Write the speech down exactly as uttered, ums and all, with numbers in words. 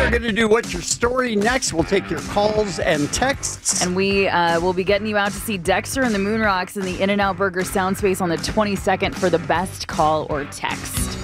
are going to do What's Your Story next. We'll take your calls and texts. And we uh, will be getting you out to see Dexter and the Moon Rocks in the In-N-Out Burger Sound Space on the twenty-second for the best call or text.